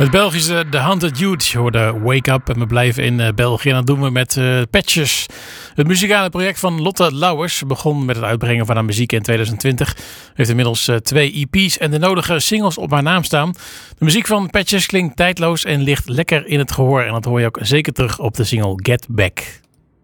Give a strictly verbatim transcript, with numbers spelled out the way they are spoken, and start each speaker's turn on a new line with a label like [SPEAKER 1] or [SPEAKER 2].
[SPEAKER 1] Het Belgische The Haunted Youth. Je hoorde Wake Up en we blijven in uh, België. En dat doen we met uh, Patches. Het muzikale project van Lotte Lauwers begon met het uitbrengen van haar muziek in twintig twintig. Heeft inmiddels uh, twee E P's en de nodige singles op haar naam staan. De muziek van Patches klinkt tijdloos en ligt lekker in het gehoor. En dat hoor je ook zeker terug op de single Get Back.